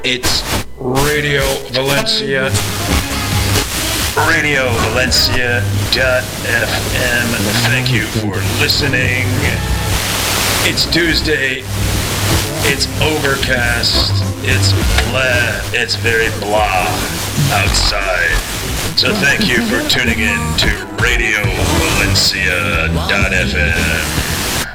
It's Radio Valencia. RadioValencia.fm. Thank you for listening. It's Tuesday. It's overcast. It's blah. It's very blah outside. So thank you for tuning in to RadioValencia.fm.